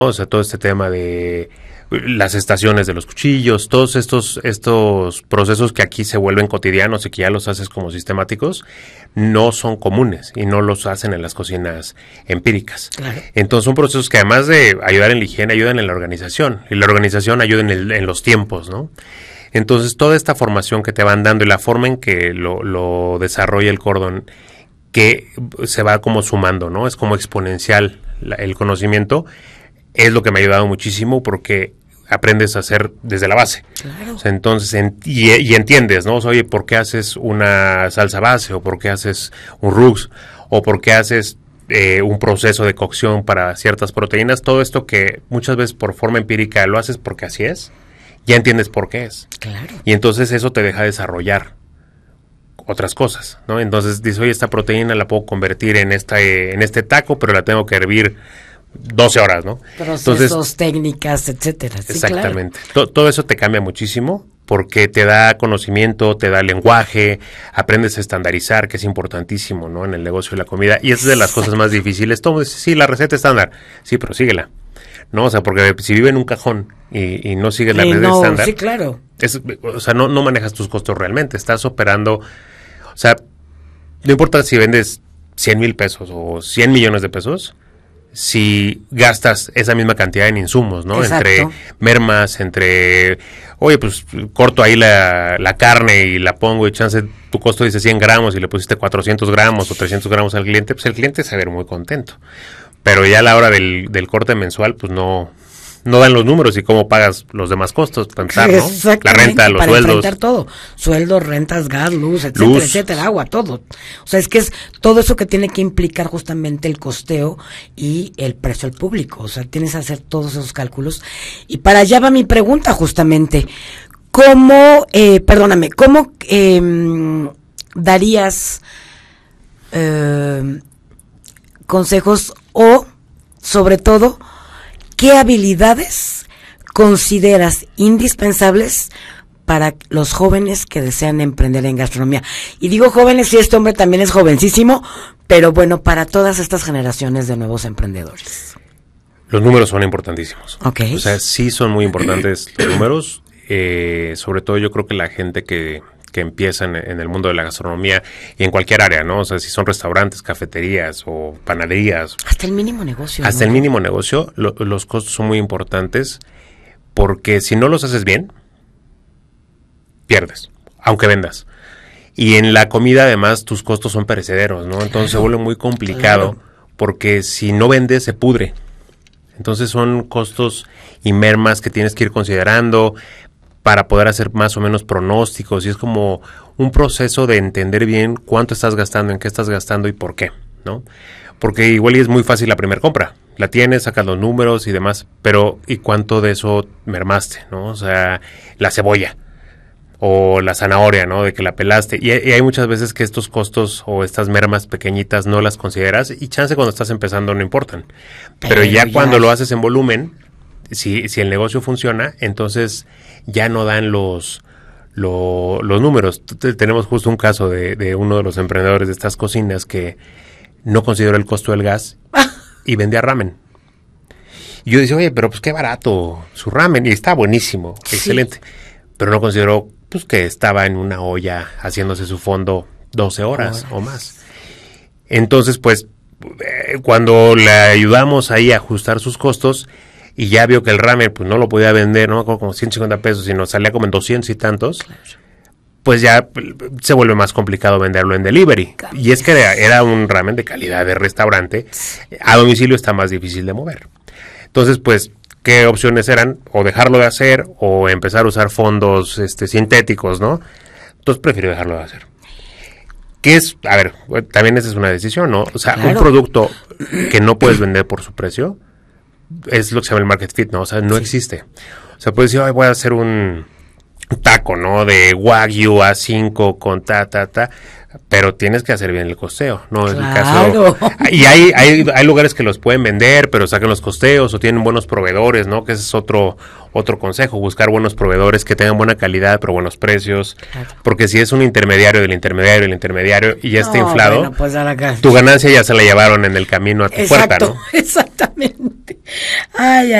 O sea, todo este tema de las estaciones de los cuchillos, todos estos procesos que aquí se vuelven cotidianos y que ya los haces como sistemáticos, no son comunes y no los hacen en las cocinas empíricas. Claro. Entonces son procesos que además de ayudar en la higiene, ayudan en la organización, y la organización ayuda en los tiempos, ¿no? Entonces toda esta formación que te van dando y la forma en que lo desarrolla el cordón, que se va como sumando, ¿no? Es como exponencial el conocimiento, es lo que me ha ayudado muchísimo porque aprendes a hacer desde la base. Claro. O sea, entonces, y entiendes, ¿no? O sea, oye, ¿por qué haces una salsa base? ¿O por qué haces un roux? ¿O por qué haces un proceso de cocción para ciertas proteínas? Todo esto que muchas veces por forma empírica lo haces porque así es, ya entiendes por qué es. Claro. Y entonces eso te deja desarrollar otras cosas, ¿no? Entonces dices, oye, esta proteína la puedo convertir en este taco, pero la tengo que hervir 12 horas, ¿no? Procesos, entonces, técnicas, etcétera. Sí, exactamente. Claro. Todo eso te cambia muchísimo porque te da conocimiento, te da lenguaje, aprendes a estandarizar, que es importantísimo, ¿no? En el negocio de la comida. Y esa es de las cosas más difíciles. Todo, sí, la receta estándar. Sí, pero síguela, ¿no? O sea, porque si vive en un cajón y no sigues la receta estándar. Sí, claro. O sea, no manejas tus costos realmente. Estás operando. O sea, no importa si vendes 100,000 pesos o 100 millones de pesos, si gastas esa misma cantidad en insumos, ¿no? Exacto. Entre mermas, oye, pues corto ahí la carne y la pongo y chance tu costo dice 100 gramos y le pusiste 400 gramos o 300 gramos al cliente, pues el cliente se va a ver muy contento. Pero ya a la hora del corte mensual, pues no dan los números y cómo pagas los demás costos, para empezar, ¿no? La renta, los para sueldos. Enfrentar todo, sueldos, rentas, gas, luz, etcétera, agua, todo. O sea, es que es todo eso que tiene que implicar justamente el costeo y el precio al público. O sea, tienes que hacer todos esos cálculos. Y para allá va mi pregunta justamente. ¿Cómo darías consejos o, sobre todo, qué habilidades consideras indispensables para los jóvenes que desean emprender en gastronomía? Y digo jóvenes y este hombre también es jovencísimo, pero bueno, para todas estas generaciones de nuevos emprendedores. Los números son importantísimos. Okay. O sea, sí son muy importantes los números. Sobre todo yo creo que la gente que empieza en el mundo de la gastronomía y en cualquier área, ¿no? O sea, si son restaurantes, cafeterías o panaderías. Hasta el mínimo negocio. Hasta el mínimo negocio, los costos son muy importantes porque si no los haces bien, pierdes, aunque vendas. Y en la comida, además, tus costos son perecederos, ¿no? Entonces se vuelve muy complicado porque si no vendes, se pudre. Entonces son costos y mermas que tienes que ir considerando para poder hacer más o menos pronósticos, y es como un proceso de entender bien cuánto estás gastando, en qué estás gastando y por qué, ¿no? Porque igual y es muy fácil la primera compra, la tienes, sacas los números y demás, pero ¿y cuánto de eso mermaste, no? O sea, la cebolla o la zanahoria, ¿no? De que la pelaste, y hay muchas veces que estos costos o estas mermas pequeñitas no las consideras, y chance cuando estás empezando no importan, pero ya cuando lo haces en volumen, si el negocio funciona, entonces ya no dan los números. Tenemos justo un caso de uno de los emprendedores de estas cocinas que no consideró el costo del gas y vendía ramen. Y yo decía, oye, pero pues qué barato su ramen, y está buenísimo, sí, excelente. Pero no consideró pues que estaba en una olla haciéndose su fondo 12 horas o más. Entonces, pues, cuando le ayudamos ahí a ajustar sus costos, y ya vio que el ramen pues no lo podía vender, no como 150 pesos, sino salía como en 200 y tantos, pues ya se vuelve más complicado venderlo en delivery. Y es que era un ramen de calidad de restaurante, a domicilio está más difícil de mover. Entonces, pues, ¿qué opciones eran? O dejarlo de hacer, o empezar a usar fondos sintéticos, ¿no? Entonces prefiero dejarlo de hacer. ¿Qué es? A ver, también esa es una decisión, ¿no? O sea, un producto que no puedes vender por su precio, es lo que se llama el market fit, ¿no? O sea, no existe. O sea, puedes decir, ay, voy a hacer un taco, ¿no? De Wagyu A5 con pero tienes que hacer bien el costeo, ¿no? Es el caso. Y hay lugares que los pueden vender, pero sacan los costeos o tienen buenos proveedores, ¿no? Que ese es otro consejo, buscar buenos proveedores que tengan buena calidad, pero buenos precios. Claro. Porque si es un intermediario del intermediario y ya está inflado, bueno, pues tu ganancia ya se la llevaron en el camino a tu puerta, ¿no? Exactamente. Ay,